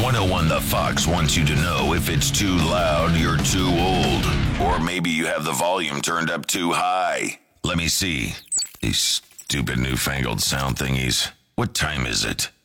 101 The Fox wants you to know if it's too loud, you're too old. Or maybe you have the volume turned up too high. Let me see. These stupid newfangled sound thingies. What time is it?